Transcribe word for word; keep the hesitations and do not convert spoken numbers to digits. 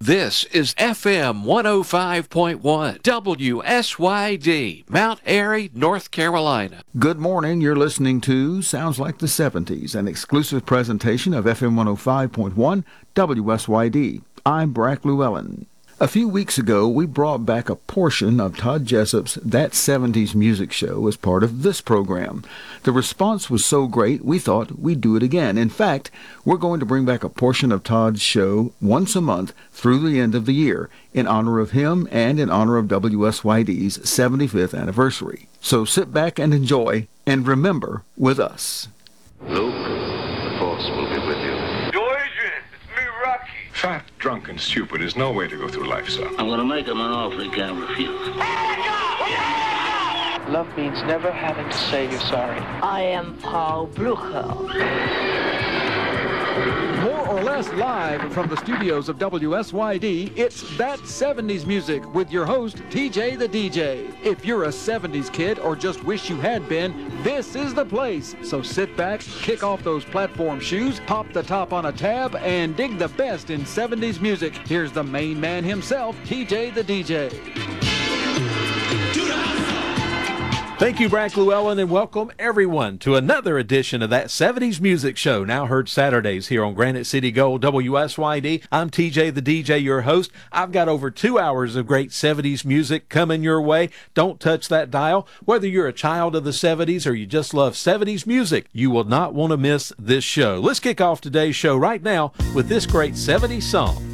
This is F M one oh five point one, W S Y D, Mount Airy, North Carolina. Good morning. You're listening to Sounds Like the seventies, an exclusive presentation of F M one oh five point one, W S Y D. I'm Brack Llewellyn. A few weeks ago, we brought back a portion of Todd Jessup's That seventies Music Show as part of this program. The response was so great, we thought we'd do it again. In fact, we're going to bring back a portion of Todd's show once a month through the end of the year in honor of him and in honor of W S Y D's seventy-fifth anniversary. So sit back and enjoy, and remember with us. Luke, the Force will be with you. Fat, drunk, and stupid is no way to go through life, sir. I'm gonna make him an offer he can't refuse. Love means never having to say you're sorry. I am Paul Blucher. More or less live from the studios of W S Y D, it's That seventies Music with your host, T J the D J. If you're a seventies kid or just wish you had been, this is the place. So sit back, kick off those platform shoes, pop the top on a tab, and dig the best in seventies music. Here's the main man himself, T J the D J. Thank you, Brack Llewellyn, and welcome everyone to another edition of That seventies Music Show, now heard Saturdays here on Granite City Gold, W S Y D. I'm T J the D J, your host. I've got over two hours of great seventies music coming your way. Don't touch that dial. Whether you're a child of the seventies or you just love seventies music, you will not want to miss this show. Let's kick off today's show right now with this great seventies song.